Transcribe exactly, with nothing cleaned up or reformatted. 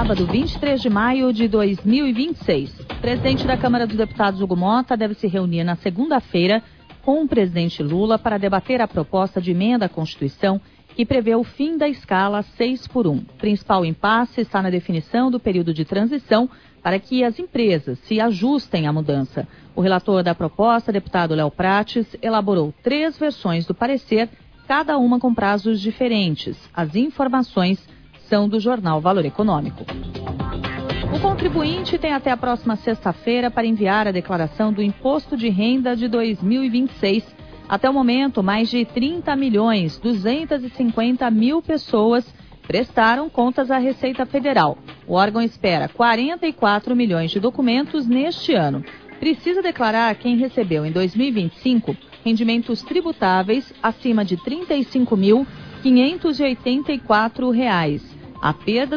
sábado, vinte e três de maio de dois mil e vinte e seis. O presidente da Câmara dos Deputados, Hugo Motta, deve se reunir na segunda-feira com o presidente Lula para debater a proposta de emenda à Constituição que prevê o fim da escala seis por um. O principal impasse está na definição do período de transição para que as empresas se ajustem à mudança. O relator da proposta, deputado Léo Prates, elaborou três versões do parecer, cada uma com prazos diferentes. As informações são do jornal Valor Econômico. O contribuinte tem até a próxima sexta-feira para enviar a declaração do Imposto de Renda de dois mil e vinte e seis. Até o momento, mais de trinta milhões duzentos e cinquenta mil pessoas prestaram contas à Receita Federal. O órgão espera quarenta e quatro milhões de documentos neste ano. Precisa declarar quem recebeu em dois mil e vinte e cinco rendimentos tributáveis acima de trinta e cinco mil quinhentos e oitenta e quatro reais. A perda